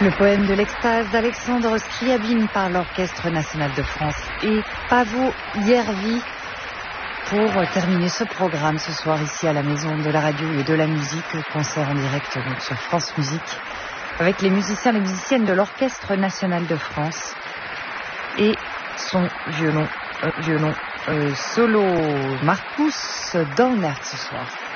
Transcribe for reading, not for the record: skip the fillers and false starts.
Le poème de l'extase d'Alexandre Scriabine par l'Orchestre National de France et Paavo Järvi pour terminer ce programme ce soir ici à la Maison de la Radio et de la Musique, concert en direct donc sur France Musique avec les musiciens et les musiciennes de l'Orchestre National de France et son violon solo Marcus Dornert ce soir.